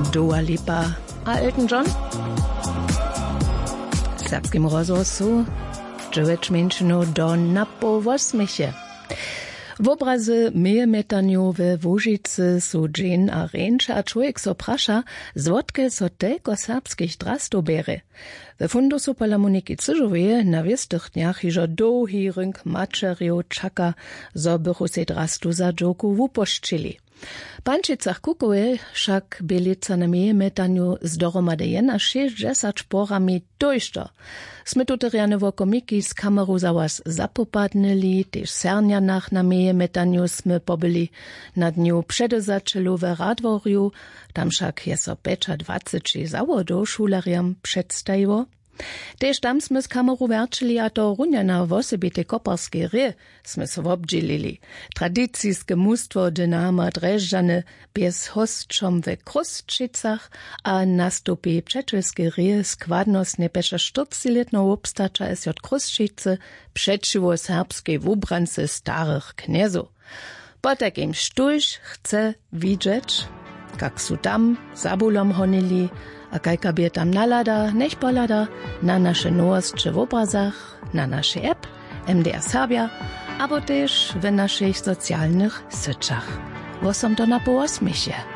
Dua Lipa a Elton John. W serbskim rozgłosu 9 minut do napołosmisie. W obrazy mejemetaniu we Łužicy su dżin a ręcz, a człowiek so prasza, zwodke so tylko serbskich drastów bere. We fundusu Palamoniki Cyżowie na wiestych dniach iżo długi rynk maczeriu czaka, zo bychu se drastu za dżoku wuposzczyli. Pančicach Kukowe však Bělica na mejemetaniu z dohromady jena 60 porami dojšto. Sme tuteriane vokomiki z kameru za was zapopadnili, tež Sernjanach na mejemetaniu sme pobyli na dniu předezačelu ve Radvorju, tam však je so 25 zavodov šulariam předstajivo. Tež tam sme z kameru verčili a to runjana v osobite koparske ry sme so obdžilili. Tradicijske mustvo Dynama Drežďane bez hostčom ve Krustčicach a nastupi přečelske ry składnosne peša 40-letnou obstača es od Krustčice přečivo serbske vubrance starych knjezov. Po takim štuž chce vidžeć, kak su tam zabulom honili, a kajka bie tam nalada, nech polada, na naše nowości w obrazach, na naszej app MDR Serbia, abo też w naszych socjalnych syczach. Wosom to na połosmisie.